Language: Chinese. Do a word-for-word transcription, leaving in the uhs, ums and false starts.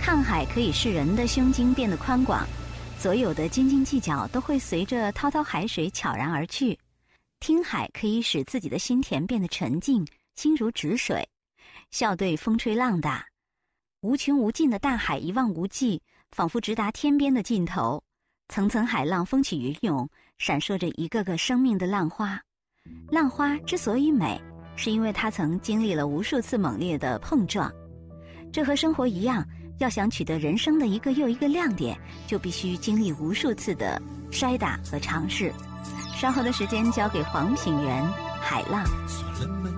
看海可以使人的胸襟变得宽广，所有的斤斤计较都会随着滔滔海水悄然而去。听海可以使自己的心田变得沉静，心如止水，笑对风吹浪打。无穷无尽的大海一望无际，仿佛直达天边的尽头。层层海浪风起云涌，闪烁着一个个生命的浪花。浪花之所以美，是因为它曾经历了无数次猛烈的碰撞。这和生活一样，要想取得人生的一个又一个亮点，就必须经历无数次的摔打和尝试。稍后的时间交给黄品源，海浪。